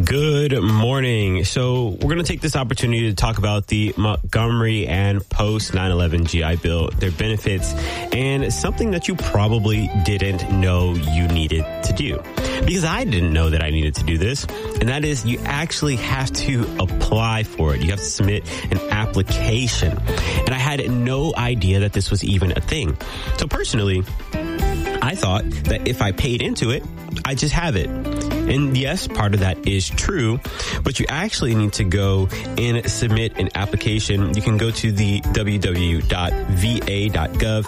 Good morning. So we're going to take this opportunity to talk about the Montgomery and post 9/11 GI Bill, their benefits, and something that you probably didn't know you needed to do. Because I didn't know that I needed to do this, and that is you actually have to apply for it. You have to submit an application. And I had no idea that this was even a thing. So personally, I thought that if I paid into it, I just have it. And yes, part of that is true, but you actually need to go and submit an application. You can go to the www.va.gov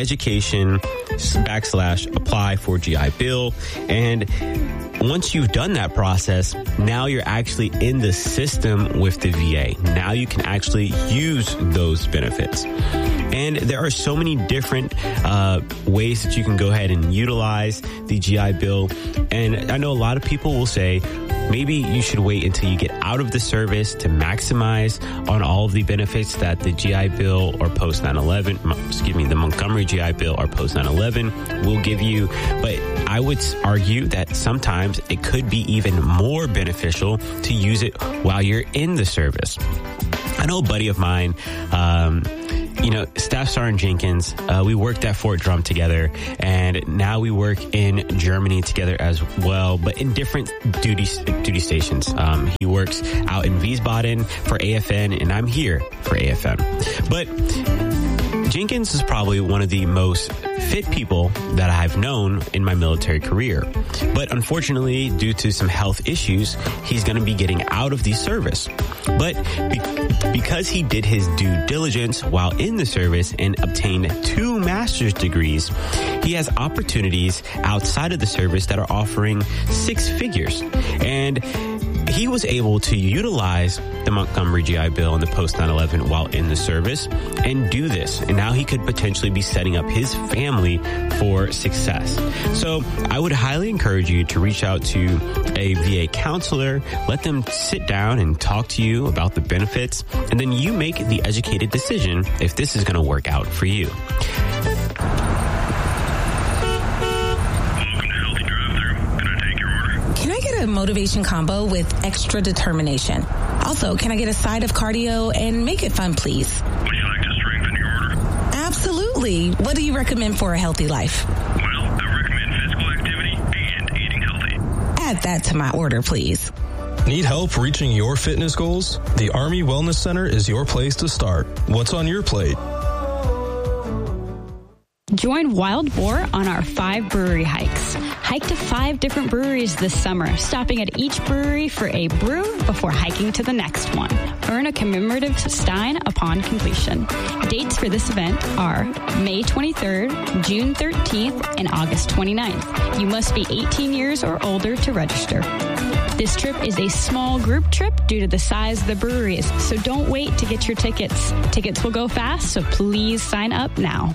education/apply for GI Bill. And once you've done that process, now you're actually in the system with the VA. Now you can actually use those benefits. And there are so many different ways that you can go ahead and utilize the GI Bill. And I know a lot of people will say, maybe you should wait until you get out of the service to maximize on all of the benefits that the GI Bill or post 9/11, the Montgomery GI Bill or post 9/11 will give you. But I would argue that sometimes it could be even more beneficial to use it while you're in the service. I know a buddy of mine, Staff Sergeant Jenkins, we worked at Fort Drum together, and now we work in Germany together as well, but in different duty stations. He works out in Wiesbaden for AFN, and I'm here for AFN. But Jenkins is probably one of the most fit people that I've known in my military career. But unfortunately, due to some health issues, he's going to be getting out of the service. But because he did his due diligence while in the service and obtained 2 master's degrees, he has opportunities outside of the service that are offering 6 figures. And he was able to utilize the Montgomery GI Bill and the post 9/11 while in the service and do this. And now he could potentially be setting up his family for success. So I would highly encourage you to reach out to a VA counselor, let them sit down and talk to you about the benefits, and then you make the educated decision if this is going to work out for you. A motivation combo with extra determination. Also, can I get a side of cardio and make it fun, please? Would you like to strengthen your order? Absolutely. What do you recommend for a healthy life? Well, I recommend physical activity and eating healthy. Add that to my order, please. Need help reaching your fitness goals? The Army Wellness Center is your place to start. What's on your plate? Join Wild Boar on our 5 brewery hikes. Hike to 5 different breweries this summer, stopping at each brewery for a brew before hiking to the next one. Earn a commemorative stein upon completion. Dates for this event are May 23rd, June 13th, and August 29th. You must be 18 years or older to register. This trip is a small group trip due to the size of the breweries, so don't wait to get your tickets. Tickets will go fast, so please sign up now.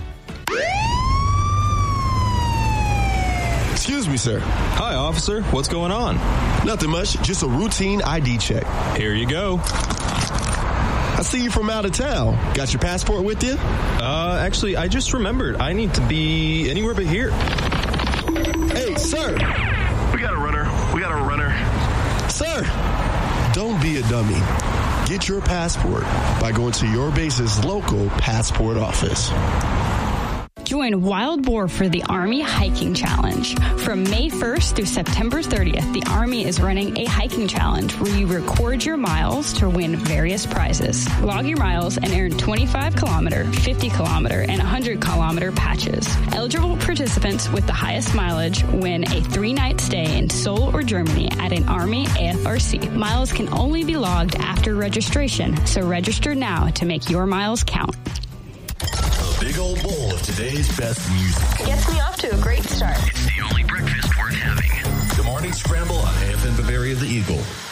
Excuse me, sir. Hi, officer. What's going on? Nothing much. Just a routine ID check. Here you go. I see you from out of town. Got your passport with you? Actually, I just remembered. I need to be anywhere but here. Hey, sir. We got a runner. Sir, don't be a dummy. Get your passport by going to your base's local passport office. Join Wild Boar for the Army Hiking Challenge. From May 1st through September 30th, the Army is running a hiking challenge where you record your miles to win various prizes. Log your miles and earn 25-kilometer, 50-kilometer, and 100-kilometer patches. Eligible participants with the highest mileage win a 3-night stay in Seoul or Germany at an Army AFRC. Miles can only be logged after registration, so register now to make your miles count. Big old bowl of today's best music. Gets me off to a great start. It's the only breakfast worth having. The Morning Scramble on AFN Bavaria the Eagle.